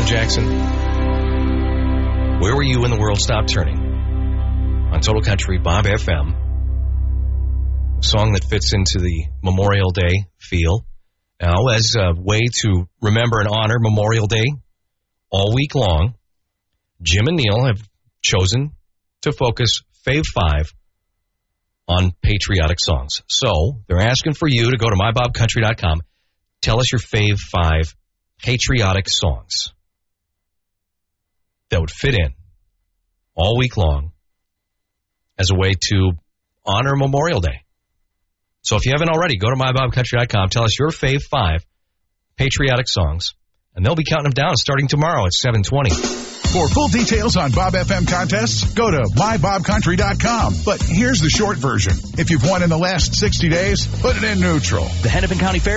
Alan Jackson. Where were you when the world stopped turning? On Total Country, Bob FM. A song that fits into the Memorial Day feel. Now, as a way to remember and honor Memorial Day all week long, Jim and Neil have chosen to focus Fave 5 on patriotic songs. So, they're asking for you to go to mybobcountry.com. Tell us your Fave 5 patriotic songs that would fit in all week long as a way to honor Memorial Day. So if you haven't already, go to mybobcountry.com. Tell us your Fave 5 patriotic songs, and they'll be counting them down starting tomorrow at 7:20. For full details on Bob FM contests, go to mybobcountry.com. But here's the short version. If you've won in the last 60 days, put it in neutral. The Hennepin County Fair